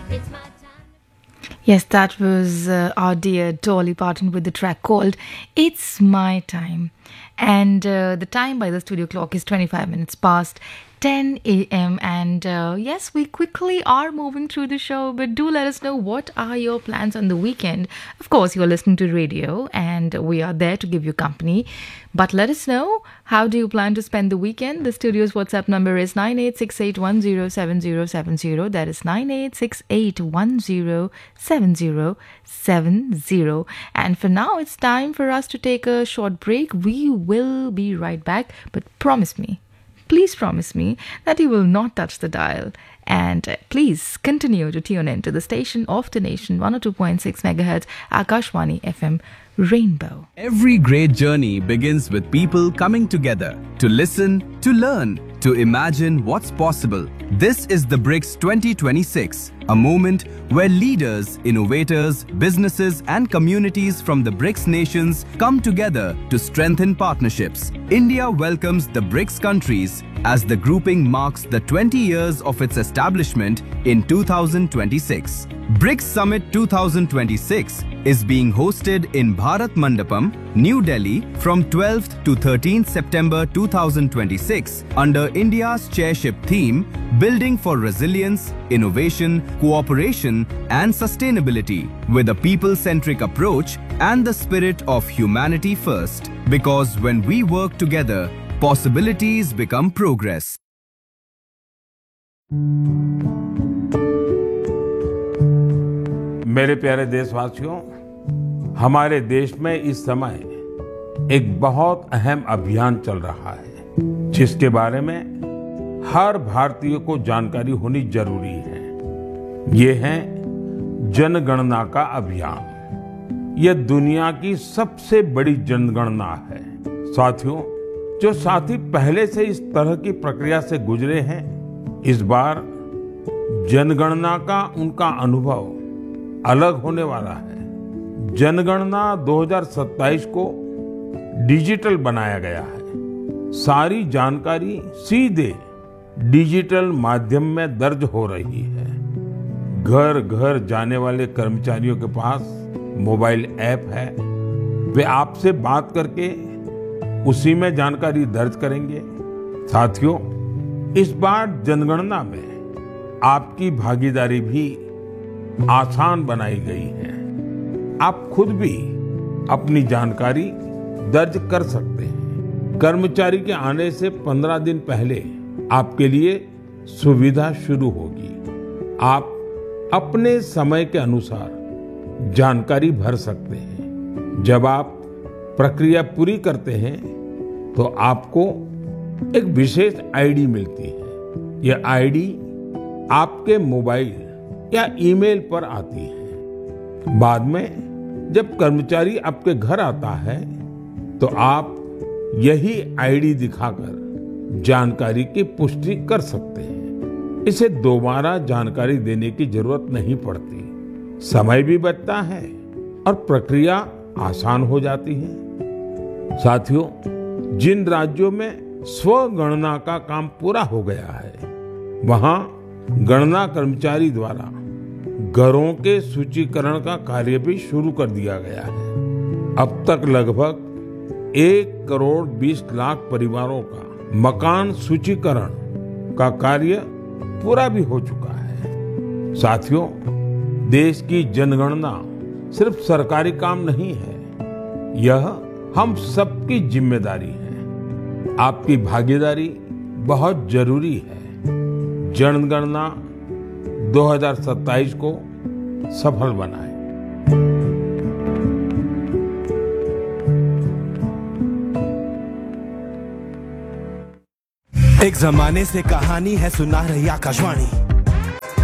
Yes, that was our dear Dolly Parton with the track called It's My Time. And the time by the studio clock is 25 minutes past 10 a.m. And yes, we quickly are moving through the show, but do let us know what are your plans on the weekend. Of course, you're listening to radio and we are there to give you company. But let us know, how do you plan to spend the weekend? The studio's WhatsApp number is 9868107070. That is 9868107070. And for now, it's time for us to take a short break. We will be right back, but please promise me that you will not touch the dial. And please continue to tune in to the station of the nation, 102.6 MHz, Akashwani FM, Rainbow. Every great journey begins with people coming together to listen, to learn, to imagine what's possible. This is the BRICS 2026, a moment where leaders, innovators, businesses and communities from the BRICS nations come together to strengthen partnerships. India welcomes the BRICS countries as the grouping marks the 20 years of its establishment in 2026. BRICS Summit 2026 is being hosted in Bharat Mandapam, New Delhi from 12th to 13th September 2026 under India's chairship theme, Building for Resilience, Innovation, Cooperation and Sustainability, with a people-centric approach and the spirit of humanity first. Because when we work together, possibilities become progress. मेरे प्यारे देशवासियों, हमारे देश में इस समय एक बहुत अहम अभियान चल रहा है, जिसके बारे में हर भारतीय को जानकारी होनी जरूरी है। ये है जनगणना का अभियान। यह दुनिया की सबसे बड़ी जनगणना है। साथियों, जो साथी पहले से इस तरह की प्रक्रिया से गुजरे हैं, इस बार जनगणना का उनका अनुभव अलग होने वाला है। जनगणना 2027 को डिजिटल बनाया गया है। सारी जानकारी सीधे डिजिटल माध्यम में दर्ज हो रही है। घर घर जाने वाले कर्मचारियों के पास मोबाइल ऐप है। वे आपसे बात करके उसी में जानकारी दर्ज करेंगे। साथियों, इस बार जनगणना में आपकी भागीदारी भी आसान बनाई गई है। आप खुद भी अपनी जानकारी दर्ज कर सकते हैं। कर्मचारी के आने से 15 दिन पहले आपके लिए सुविधा शुरू होगी। आप अपने समय के अनुसार जानकारी भर सकते हैं। जब आप प्रक्रिया पूरी करते हैं तो आपको एक विशेष आईडी मिलती है। यह आईडी आपके मोबाइल या ईमेल पर आती है। बाद में जब कर्मचारी आपके घर आता है तो आप यही आईडी दिखाकर जानकारी की पुष्टि कर सकते हैं। इसे दोबारा जानकारी देने की जरूरत नहीं पड़ती, समय भी बचता है और प्रक्रिया आसान हो जाती है। साथियों, जिन राज्यों में स्वगणना का काम पूरा हो गया है, वहां गणना कर्मचारी द्वारा घरों के सूचीकरण का कार्य भी शुरू कर दिया गया है। अब तक लगभग 1,20,00,000 परिवारों का मकान सूचीकरण का कार्य पूरा भी हो चुका है। साथियों, देश की जनगणना सिर्फ सरकारी काम नहीं है, यह हम सबकी जिम्मेदारी है। आपकी भागीदारी बहुत जरूरी है। जनगणना 2027 को सफल बनाएं। एक जमाने से कहानी है सुना रही आकाशवाणी।